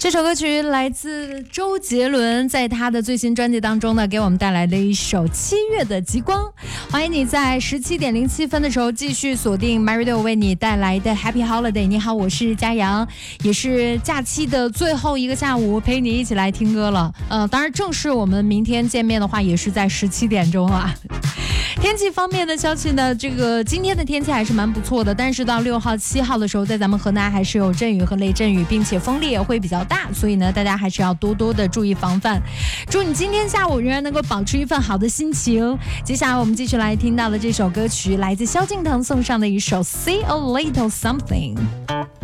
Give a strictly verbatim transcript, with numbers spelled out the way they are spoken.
这首歌曲来自周杰伦，在他的最新专辑当中呢，给我们带来了一首《七月的极光》。欢迎你在十七点零七分的时候继续锁定 MyRadio 为你带来的 Happy Holiday。你好，我是嘉阳，也是假期的最后一个下午，陪你一起来听歌了。呃，当然正式我们明天见面的话，也是在十七点钟啊。天气方面的消息呢，这个今天的天气还是蛮不错的，但是到六号、七号的时候，在咱们河南还是有阵雨和雷阵雨，并且风力也会比较大，所以呢，大家还是要多多的注意防范。祝你今天下午仍然能够保持一份好的心情。接下来我们继续来听到的这首歌曲，来自萧敬腾送上的一首《See a Little Something》。